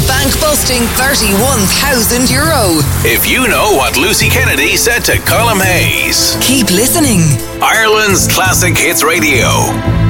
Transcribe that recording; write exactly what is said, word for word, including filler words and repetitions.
bank-busting thirty-one thousand euro. If you know what Lucy Kennedy said to Colm Hayes. Keep listening. Ireland's Classic Hits Radio.